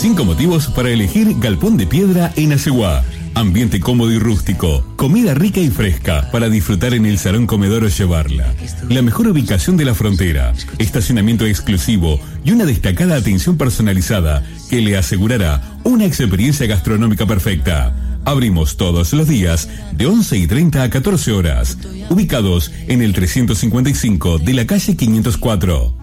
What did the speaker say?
5 motivos para elegir Galpón de Piedra en Asegua. Ambiente cómodo y rústico, comida rica y fresca para disfrutar en el salón comedor o llevarla. La mejor ubicación de la frontera, estacionamiento exclusivo y una destacada atención personalizada que le asegurará una experiencia gastronómica perfecta. Abrimos todos los días de 11:30 a 14 horas, ubicados en el 355 de la calle 504.